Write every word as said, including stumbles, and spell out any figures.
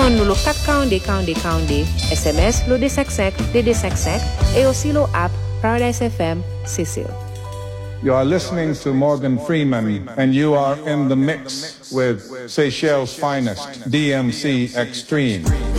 téléphone nous le quatre quarante quarante quarante, S M S le deux cinq cinq deux deux cinq cinq et aussi le app Paradise F M Cecil. You are listening to Morgan Freeman, and you are in the mix with Seychelles' finest, D M C Extreme.